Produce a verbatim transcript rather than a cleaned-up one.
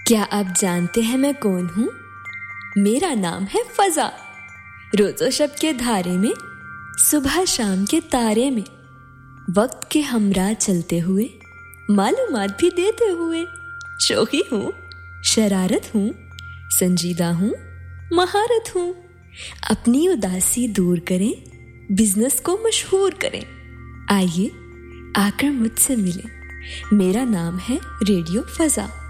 क्या आप जानते हैं मैं कौन हूँ? मेरा नाम है फजा। रोज़ो शब के धारे में, सुबह शाम के तारे में, वक्त के हमरा चलते हुए, मालूमात भी देते हुए। शोखी हूँ, शरारत हूँ, संजीदा हूँ, महारत हूँ। अपनी उदासी दूर करें, बिजनेस को मशहूर करें। आइए आकर मुझसे मिलें। मेरा नाम है रेडियो फजा।